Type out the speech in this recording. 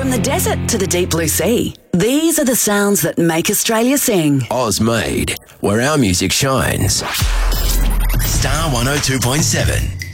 From the desert to the deep blue sea, these are the sounds that make Australia sing. Oz Made, where our music shines. Star 102.7.